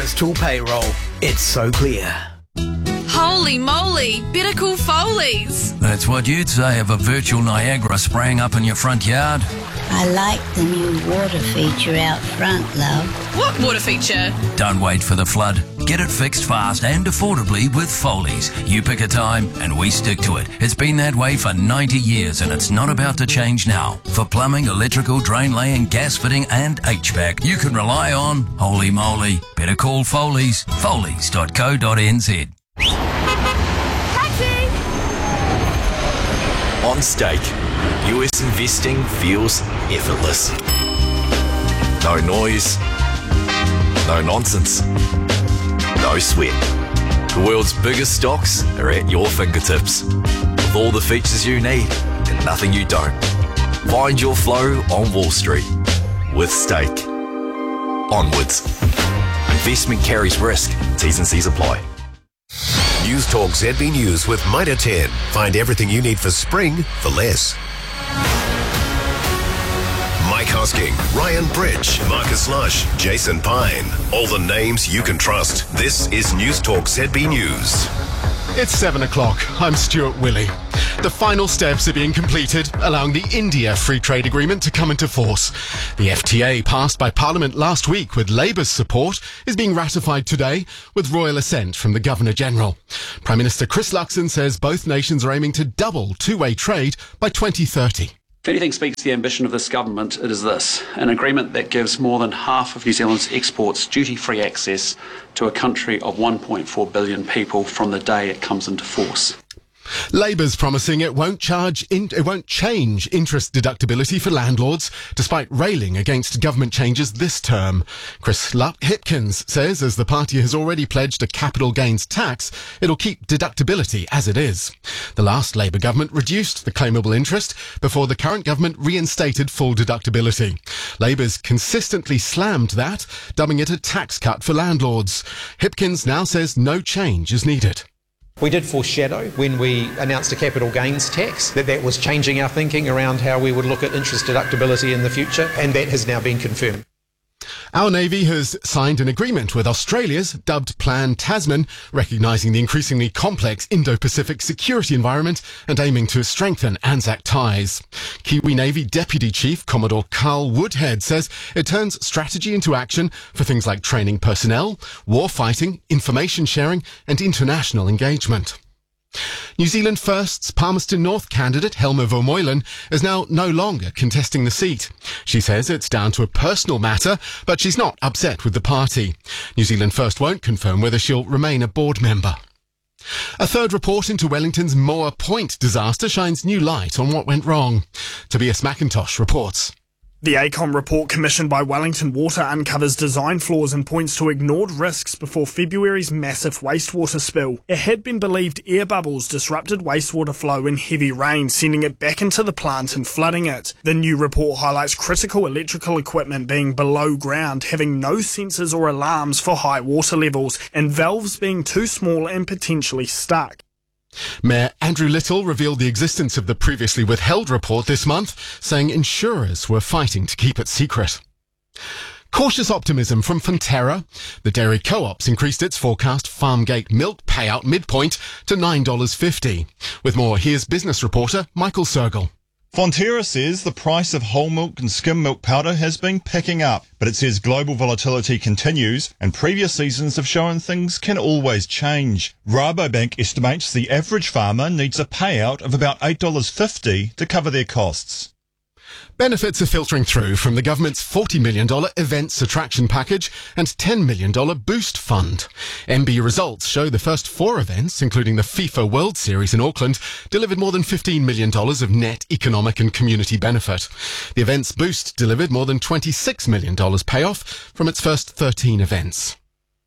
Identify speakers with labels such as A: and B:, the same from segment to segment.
A: Tool Payroll. It's so clear.
B: Holy moly, better call Foley's.
C: That's what you'd say of a virtual Niagara spraying up in your front yard.
D: I like the new water feature out front, love.
B: What water feature?
C: Don't wait for the flood. Get it fixed fast and affordably with Foley's. You pick a time and we stick to it. It's been that way for 90 years and it's not about to change now. For plumbing, electrical, drain laying, gas fitting and HVAC, you can rely on Holy Moly. Better call Foley's. Foley's.co.nz.
B: Taxi!
E: On Stake, US investing feels effortless. No noise, no nonsense, no sweat. The world's biggest stocks are at your fingertips, with all the features you need and nothing you don't. Find your flow on Wall Street with Stake. Onwards. Investment carries risk. T's and C's apply.
F: News Talk ZB News with Mitre 10. Find everything you need for spring for less. Mike Hosking, Ryan Bridge, Marcus Lush, Jason Pine. All the names you can trust. This is News Talk ZB News.
G: It's 7 o'clock. I'm Stuart Willey. The final steps are being completed, allowing the India Free Trade Agreement to come into force. The FTA, passed by Parliament last week with Labour's support, is being ratified today with royal assent from the Governor-General. Prime Minister Chris Luxon says both nations are aiming to double two-way trade by 2030.
H: If anything speaks to the ambition of this government, it is this: an agreement that gives more than half of New Zealand's exports duty-free access to a country of 1.4 billion people from the day it comes into force.
G: Labour's promising it won't change interest deductibility for landlords, despite railing against government changes this term. Chris Hipkins says as the party has already pledged a capital gains tax, it'll keep deductibility as it is. The last Labour government reduced the claimable interest before the current government reinstated full deductibility. Labour's consistently slammed that, dubbing it a tax cut for landlords. Hipkins now says no change is needed.
I: We did foreshadow when we announced a capital gains tax that was changing our thinking around how we would look at interest deductibility in the future, and that has now been confirmed.
G: Our Navy has signed an agreement with Australia's dubbed Plan Tasman, recognising the increasingly complex Indo-Pacific security environment and aiming to strengthen Anzac ties. Kiwi Navy Deputy Chief Commodore Carl Woodhead says it turns strategy into action for things like training personnel, war fighting, information sharing and international engagement. New Zealand First's Palmerston North candidate Helma Vermeulen is now no longer contesting the seat. She says it's down to a personal matter, but she's not upset with the party. New Zealand First won't confirm whether she'll remain a board member. A third report into Wellington's Moa Point disaster shines new light on what went wrong. Tobias McIntosh reports.
J: The ACOM report commissioned by Wellington Water uncovers design flaws and points to ignored risks before February's massive wastewater spill. It had been believed air bubbles disrupted wastewater flow in heavy rain, sending it back into the plant and flooding it. The new report highlights critical electrical equipment being below ground, having no sensors or alarms for high water levels, and valves being too small and potentially stuck.
G: Mayor Andrew Little revealed the existence of the previously withheld report this month, saying insurers were fighting to keep it secret. Cautious optimism from Fonterra. The dairy co-op's increased its forecast farmgate milk payout midpoint to $9.50. With more, here's business reporter Michael Sergel.
K: Fonterra says the price of whole milk and skim milk powder has been picking up, but it says global volatility continues and previous seasons have shown things can always change. Rabobank estimates the average farmer needs a payout of about $8.50 to cover their costs.
G: Benefits are filtering through from the government's $40 million events attraction package and $10 million boost fund. MB results show the first 4 events, including the FIFA World Series in Auckland, delivered more than $15 million of net economic and community benefit. The events boost delivered more than $26 million payoff from its first 13 events.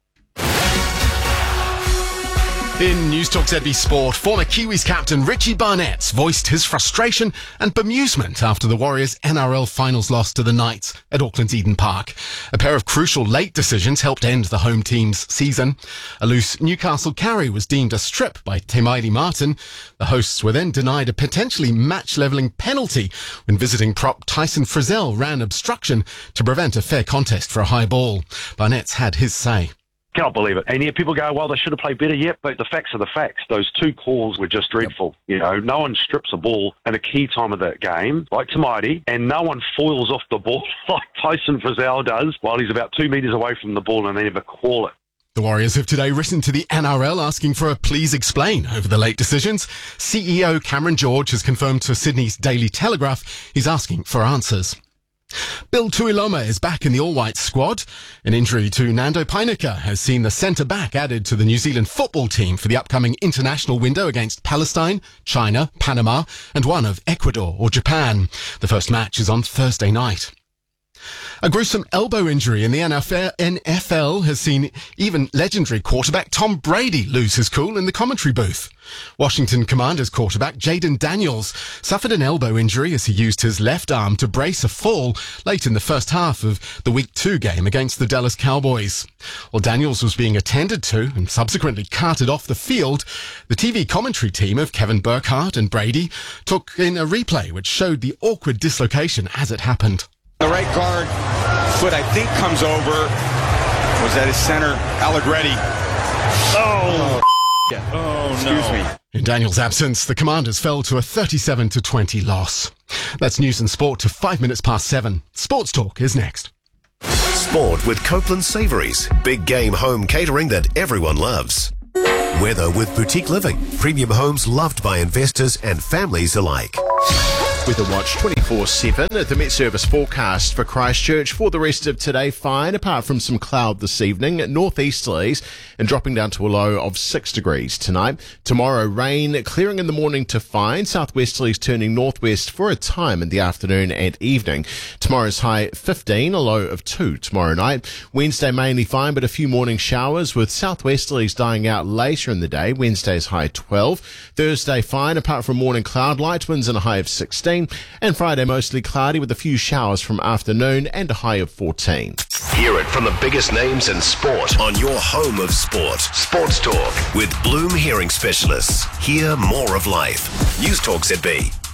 G: In News Talk ZB Sport, former Kiwis captain Richie Barnett voiced his frustration and bemusement after the Warriors' NRL finals loss to the Knights at Auckland's Eden Park. A pair of crucial late decisions helped end the home team's season. A loose Newcastle carry was deemed a strip by Te Maire Martin. The hosts were then denied a potentially match-levelling penalty when visiting prop Tyson Frizzell ran obstruction to prevent a fair contest for a high ball. Barnett's had his say.
L: Cannot believe it. And yeah, people go, well, they should have played better. Yep, but the facts are the facts. Those 2 calls were just dreadful. You know, no one strips a ball in a key time of that game, like Tamaiti, and no one foils off the ball like Tyson Frizzell does while he's about 2 metres away from the ball and they never call it.
G: The Warriors have today written to the NRL asking for a please explain over the late decisions. CEO Cameron George has confirmed to Sydney's Daily Telegraph he's asking for answers. Bill Tuiloma is back in the all-white squad. An injury to Nando Painika has seen the centre-back added to the New Zealand football team for the upcoming international window against Palestine, China, Panama and one of Ecuador or Japan. The first match is on Thursday night. A gruesome elbow injury in the NFL has seen even legendary quarterback Tom Brady lose his cool in the commentary booth. Washington Commanders quarterback Jaden Daniels suffered an elbow injury as he used his left arm to brace a fall late in the first half of the Week 2 game against the Dallas Cowboys. While Daniels was being attended to and subsequently carted off the field, the TV commentary team of Kevin Burkhardt and Brady took in a replay which showed the awkward dislocation as it happened.
M: The right guard foot, I think, comes over. Was that his center, Allegretti? Oh, oh,
G: Excuse me. In Daniel's absence, the Commanders fell to a 37-20 loss. That's news and sport to 5 minutes past 7. Sports Talk is next.
F: Sport with Copeland Savouries. Big game home catering that everyone loves. Weather with Boutique Living. Premium homes loved by investors and families alike.
N: Weather Watch 24/7 at the Met Service forecast for Christchurch for the rest of today. Fine, apart from some cloud this evening. Northeasterlies and dropping down to a low of 6 degrees tonight. Tomorrow, rain clearing in the morning to fine. Southwesterlies turning northwest for a time in the afternoon and evening. Tomorrow's high 15, a low of 2 tomorrow night. Wednesday mainly fine, but a few morning showers with southwesterlies dying out later in the day. Wednesday's high 12. Thursday fine, apart from morning cloud. Light winds and a high of 16. And Friday mostly cloudy with a few showers from afternoon and a high of 14.
F: Hear it from the biggest names in sport on your home of sport. Sports Talk with Bloom Hearing Specialists. Hear more of life. News Talk ZB.